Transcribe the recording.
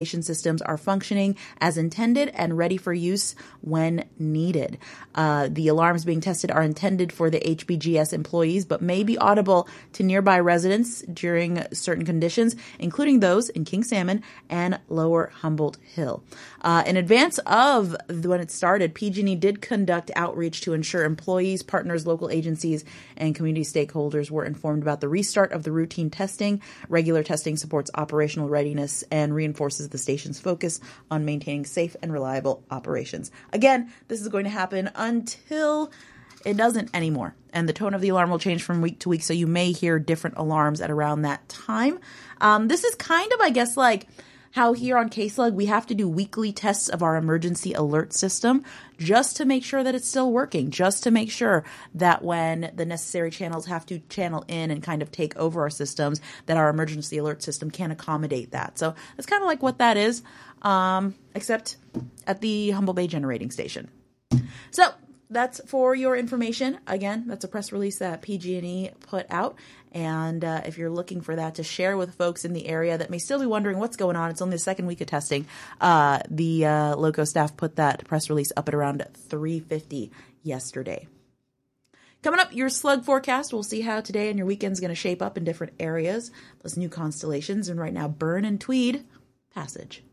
systems are functioning as intended and ready for use when needed. The alarms being tested are intended for the HBGS employees, but may be audible to nearby residents during certain conditions, including those in King Salmon and Lower Humboldt Hill. In advance of when it started, PG&E did conduct outreach to ensure employees, partners, local agencies, and community stakeholders were informed about the restart of the routine testing. Regular testing supports operational readiness and reinforces the station's focus on maintaining safe and reliable operations. Again, this is going to happen until it doesn't anymore. And the tone of the alarm will change from week to week, so you may hear different alarms at around that time. This is kind of, I guess, like how here on KSLUG we have to do weekly tests of our emergency alert system just to make sure that it's still working, just to make sure that when the necessary channels have to channel in and kind of take over our systems, that our emergency alert system can accommodate that. So that's kind of like what that is, except at the Humboldt Bay Generating Station. So that's for your information. Again, that's a press release that PG&E put out. And if you're looking for that to share with folks in the area that may still be wondering what's going on, it's only the second week of testing. The LOCO staff put that press release up at around 3:50 yesterday. Coming up, your slug forecast. We'll see how today and your weekend's going to shape up in different areas. Plus new constellations. And right now, Burn and Tweed, Passage.